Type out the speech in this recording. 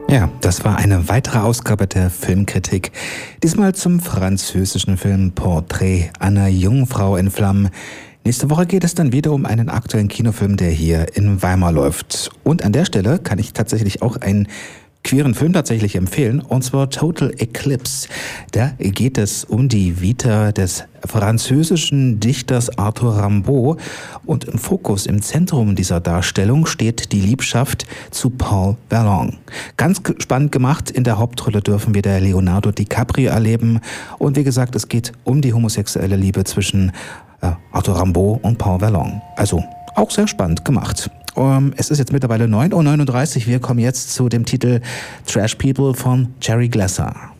Ja, das war eine weitere Ausgabe der Filmkritik. Diesmal zum französischen Film Porträt einer jungen Frau in Flammen. Nächste Woche geht es dann wieder um einen aktuellen Kinofilm, der hier in Weimar läuft. Und an der Stelle kann ich tatsächlich auch einen queeren Film tatsächlich empfehlen, und zwar Total Eclipse. Da geht es um die Vita des französischen Dichters Arthur Rimbaud, und im Fokus, im Zentrum dieser Darstellung steht die Liebschaft zu Paul Verlaine. Ganz spannend gemacht, in der Hauptrolle dürfen wir der Leonardo DiCaprio erleben, und wie gesagt, es geht um die homosexuelle Liebe zwischen Arthur Rimbaud und Paul Verlaine. Also auch sehr spannend gemacht. Es ist jetzt mittlerweile 9:39 Uhr. Wir kommen jetzt zu dem Titel Trash People von Jerry Glasser.